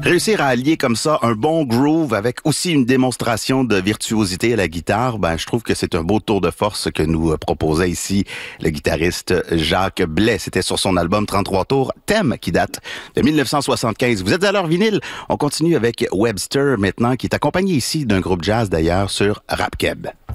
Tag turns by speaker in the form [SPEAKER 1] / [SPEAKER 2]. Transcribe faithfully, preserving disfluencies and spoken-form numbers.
[SPEAKER 1] Réussir à allier comme ça un bon groove avec aussi une démonstration de virtuosité à la guitare, ben je trouve que c'est un beau tour de force que nous proposait ici le guitariste Jacques Blais. C'était sur son album trente-trois tours, Thème, qui date de mille neuf cent soixante-quinze. Vous êtes à l'heure vinyle. On continue avec Webster maintenant, qui est accompagné ici d'un groupe jazz d'ailleurs sur Rap Keb.